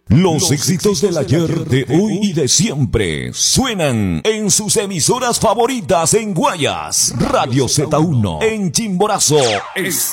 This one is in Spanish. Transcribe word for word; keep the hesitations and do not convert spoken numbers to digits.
Los éxitos del ayer, de hoy y de siempre suenan en sus emisoras favoritas en Guayas, Radio Z uno, en Chimborazo.